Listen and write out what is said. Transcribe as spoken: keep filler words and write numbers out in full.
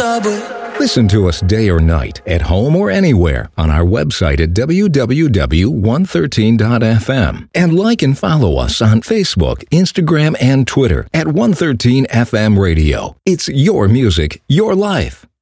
subway. Listen to us day or night, at home or anywhere, on our website at w w w dot one thirteen dot f m. And like and follow us on Facebook, Instagram, and Twitter at one thirteen F M Radio. It's your music, your life.